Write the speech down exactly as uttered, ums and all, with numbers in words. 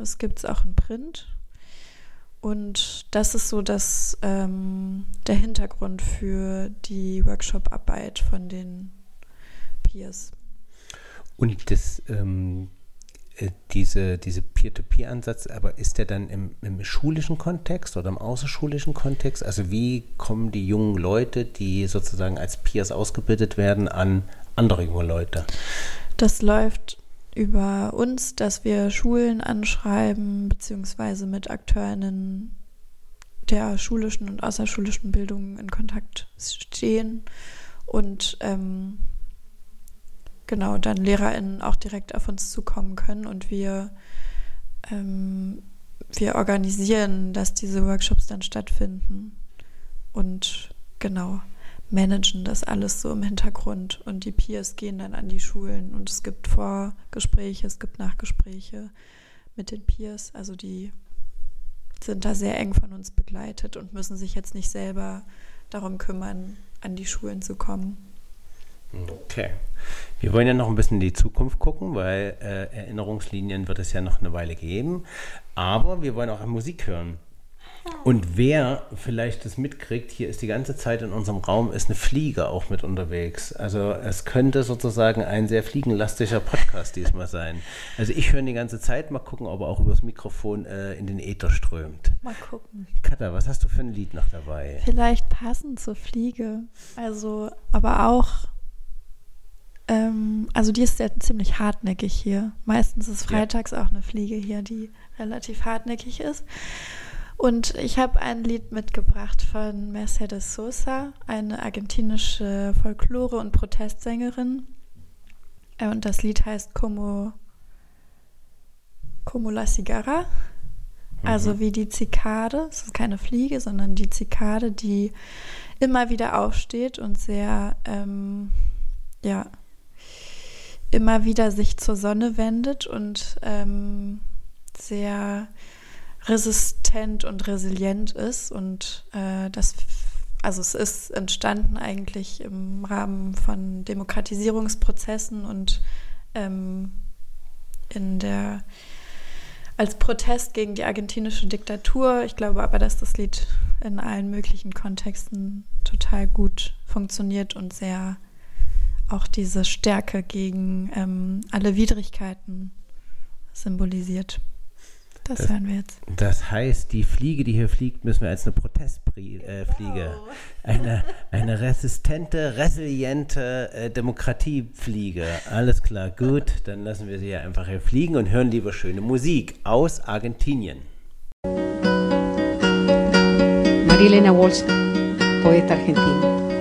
es gibt es auch in Print. Und das ist so das, ähm, der Hintergrund für die Workshop-Arbeit von den Peers. Und das, ähm, äh, diese, diese Peer-to-Peer-Ansatz, aber ist der dann im, im schulischen Kontext oder im außerschulischen Kontext? Also wie kommen die jungen Leute, die sozusagen als Peers ausgebildet werden, an andere junge Leute? Das läuft über uns, dass wir Schulen anschreiben, beziehungsweise mit AkteurInnen der schulischen und außerschulischen Bildung in Kontakt stehen und ähm, genau dann LehrerInnen auch direkt auf uns zukommen können und wir, ähm, wir organisieren, dass diese Workshops dann stattfinden und genau managen das alles so im Hintergrund und die Peers gehen dann an die Schulen und es gibt Vorgespräche, es gibt Nachgespräche mit den Peers, also die sind da sehr eng von uns begleitet und müssen sich jetzt nicht selber darum kümmern, an die Schulen zu kommen. Okay. Wir wollen ja noch ein bisschen in die Zukunft gucken, weil äh, Erinnerungslinien wird es ja noch eine Weile geben, aber wir wollen auch Musik hören. Und wer vielleicht das mitkriegt, hier ist die ganze Zeit in unserem Raum ist eine Fliege auch mit unterwegs. Also es könnte sozusagen ein sehr fliegenlastiger Podcast diesmal sein. Also ich höre ihn die ganze Zeit, mal gucken, ob er auch übers Mikrofon äh, in den Äther strömt. Mal gucken. Katha, was hast du für ein Lied noch dabei? Vielleicht passend zur Fliege, also aber auch, ähm, also die ist ja ziemlich hartnäckig hier. Meistens ist freitags ja auch eine Fliege hier, die relativ hartnäckig ist. Und ich habe ein Lied mitgebracht von Mercedes Sosa, eine argentinische Folklore- und Protestsängerin. Und das Lied heißt Como, Como la Cigarra, mhm. Also wie die Zikade. Es ist keine Fliege, sondern die Zikade, die immer wieder aufsteht und sehr, ähm, ja, immer wieder sich zur Sonne wendet und ähm, sehr resistent und resilient ist und äh, das, also es ist entstanden eigentlich im Rahmen von Demokratisierungsprozessen und ähm, in der als Protest gegen die argentinische Diktatur. Ich glaube aber, dass das Lied in allen möglichen Kontexten total gut funktioniert und sehr auch diese Stärke gegen ähm, alle Widrigkeiten symbolisiert. Das, das hören wir jetzt. Das heißt, die Fliege, die hier fliegt, müssen wir als eine Protestfliege, äh, genau. eine, eine resistente, resiliente äh, Demokratiefliege. Alles klar, gut, dann lassen wir sie ja einfach hier fliegen und hören lieber schöne Musik aus Argentinien. María Elena Walsh, poeta argentina.